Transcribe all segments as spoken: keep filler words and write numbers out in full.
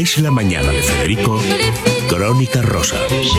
Es la mañana de Federico, Crónica Rosa.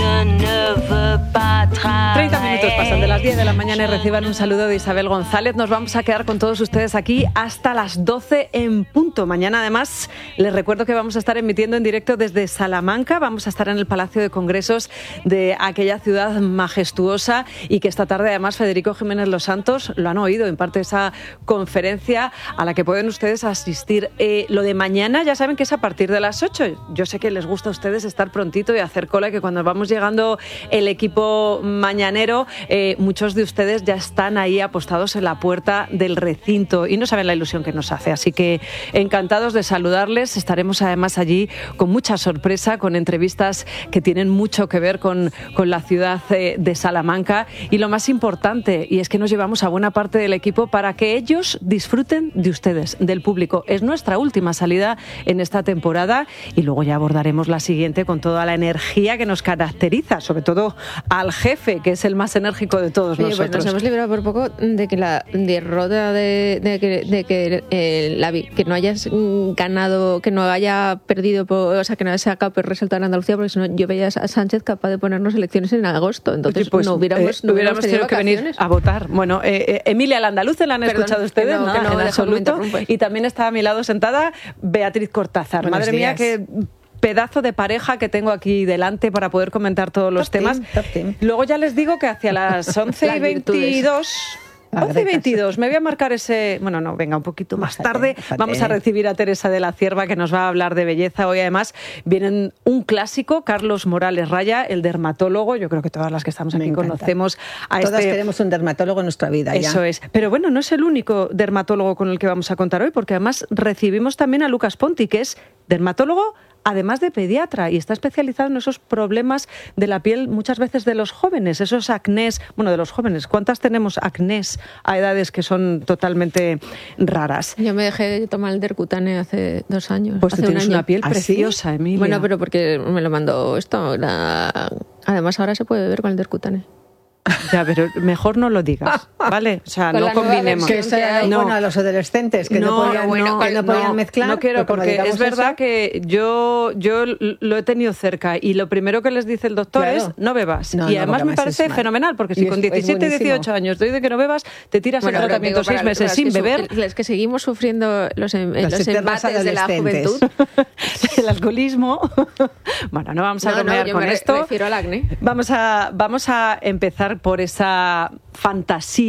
treinta minutos pasan de las diez de la mañana y reciban un saludo de Isabel González. Nos vamos a quedar con todos ustedes aquí hasta las doce en punto. Mañana, además, les recuerdo que vamos a estar emitiendo en directo desde Salamanca. Vamos a estar en el Palacio de Congresos de aquella ciudad majestuosa y que esta tarde, además, Federico Jiménez Los Santos, lo han oído, imparte esa conferencia a la que pueden ustedes asistir. Eh, lo de mañana ya saben que es a partir de las ocho. Yo sé que les gusta a ustedes estar prontito y hacer cola, que cuando vamos llegando el equipo mañanero, eh, muchos de ustedes ya están ahí apostados en la puerta del recinto y no saben la ilusión que nos hace. Así que encantados de saludarles. Estaremos además allí con mucha sorpresa, con entrevistas que tienen mucho que ver con, con la ciudad eh, de Salamanca. Y lo más importante, y es que nos llevamos a buena parte del equipo para que ellos disfruten de ustedes, del público. Es nuestra última salida en esta temporada y luego ya abordaremos la siguiente con toda la energía que nos caracteriza, sobre todo al jefe, que es el más enérgico de todos. Oye, nosotros. Pues nos hemos librado por poco de que la derrota de, de que, de que, eh, la, que no hayas ganado, que no haya perdido, o sea, que no haya sacado el resultado en Andalucía, porque si no, yo veía a Sánchez capaz de ponernos elecciones en agosto. Entonces, Oye, pues, no hubiéramos, eh, no hubiéramos tenido que venir a votar. Bueno, eh, eh, Emilia Landaluce, ¿la han Perdón, escuchado ustedes? No, no, que no, en absoluto. Y también está a mi lado sentada Beatriz Cortázar. Buenos Madre días. Mía, qué pedazo de pareja que tengo aquí delante para poder comentar todos los top temas. Team, top team. Luego ya les digo que hacia las once y veintidós... once y veintidós, me voy a marcar ese... Bueno, no, venga, un poquito más fíjate, tarde. Fíjate. Vamos a recibir a Teresa de la Cierva, que nos va a hablar de belleza. Hoy, además, vienen un clásico, Carlos Morales Raya, el dermatólogo. Yo creo que todas las que estamos aquí conocemos a Todas este... queremos un dermatólogo en nuestra vida. Eso ya. es. Pero bueno, no es el único dermatólogo con el que vamos a contar hoy, porque además recibimos también a Lucas Ponti, que es dermatólogo, además de pediatra, y está especializado en esos problemas de la piel muchas veces de los jóvenes, esos acnés, bueno, de los jóvenes. ¿Cuántas tenemos acnés a edades que son totalmente raras? Yo me dejé de tomar el Dercutane hace dos años. Pues hace tú tienes un año. una piel ¿Ah, preciosa, sí? Emilia. Bueno, pero porque me lo mandó esto. La... Además, ahora se puede beber con el Dercutane. Ya, pero mejor no lo digas, ¿vale? O sea, con no combinemos. Que sea no. bueno a los adolescentes, que no, no podían, bueno, no, que no podían no, mezclar. No quiero, porque es verdad eso, que yo, yo lo he tenido cerca y lo primero que les dice el doctor claro. es no bebas. No, y además no, me parece fenomenal, porque si y con diecisiete, dieciocho años doy de que no bebas, te tiras bueno, el tratamiento digo, seis para, meses para sin beber. Su, es que seguimos sufriendo los, em, los, los embates de la juventud. El alcoholismo. Bueno, no vamos a no, bromear no, con me esto. Me refiero al acné. Vamos a, vamos a empezar por esa fantasía